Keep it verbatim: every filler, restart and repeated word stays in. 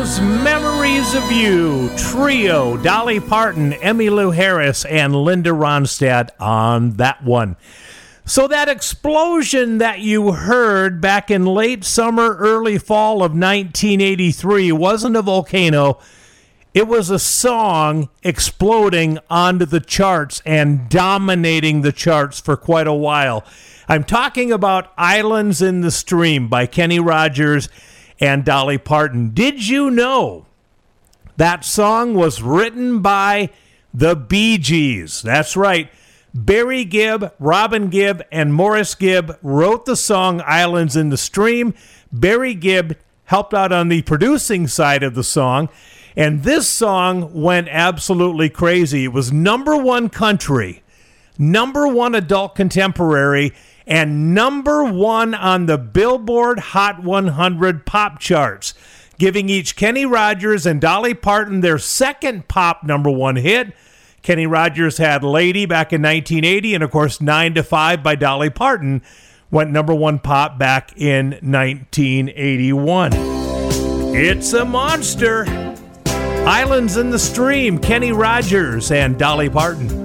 was Memories of You, trio, Dolly Parton, Emmylou Harris, and Linda Ronstadt on that one. So that explosion that you heard back in late summer, early fall of nineteen eighty-three wasn't a volcano. It was a song exploding onto the charts and dominating the charts for quite a while. I'm talking about Islands in the Stream by Kenny Rogers and Dolly Parton. Did you know that song was written by the Bee Gees? That's right. Barry Gibb, Robin Gibb, and Morris Gibb wrote the song Islands in the Stream. Barry Gibb helped out on the producing side of the song. And this song went absolutely crazy. It was number one country, number one adult contemporary, and number one on the Billboard Hot one hundred pop charts, giving each Kenny Rogers and Dolly Parton their second pop number one hit. Kenny Rogers had Lady back in nineteen eighty, and of course nine to five by Dolly Parton went number one pop back in nineteen eighty-one. It's a monster. Islands in the Stream, Kenny Rogers and Dolly Parton.